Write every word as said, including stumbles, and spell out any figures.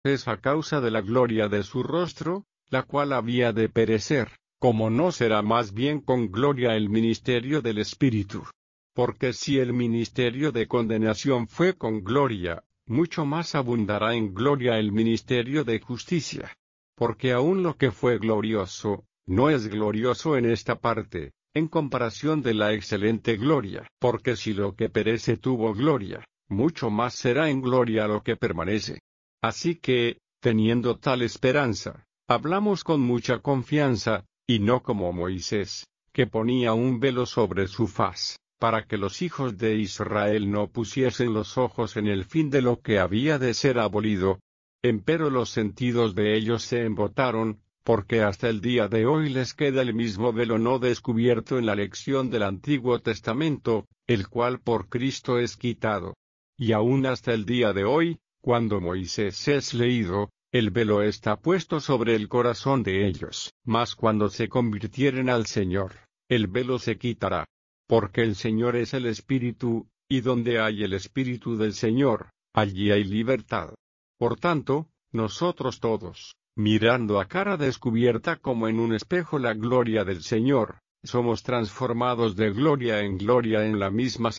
es a causa de la gloria de su rostro, la cual había de perecer, como no será más bien con gloria el ministerio del Espíritu. Porque si el ministerio de condenación fue con gloria, mucho más abundará en gloria el ministerio de justicia. Porque aun lo que fue glorioso, no es glorioso en esta parte, en comparación de la excelente gloria. Porque si lo que perece tuvo gloria, mucho más será en gloria lo que permanece. Así que, teniendo tal esperanza, hablamos con mucha confianza, y no como Moisés, que ponía un velo sobre su faz, para que los hijos de Israel no pusiesen los ojos en el fin de lo que había de ser abolido. Empero los sentidos de ellos se embotaron, porque hasta el día de hoy les queda el mismo velo no descubierto en la lección del Antiguo Testamento, el cual por Cristo es quitado. Y aún hasta el día de hoy, cuando Moisés es leído, el velo está puesto sobre el corazón de ellos. Mas cuando se convirtieren al Señor, el velo se quitará. Porque el Señor es el Espíritu, y donde hay el Espíritu del Señor, allí hay libertad. Por tanto, nosotros todos, mirando a cara descubierta como en un espejo la gloria del Señor, somos transformados de gloria en gloria en la misma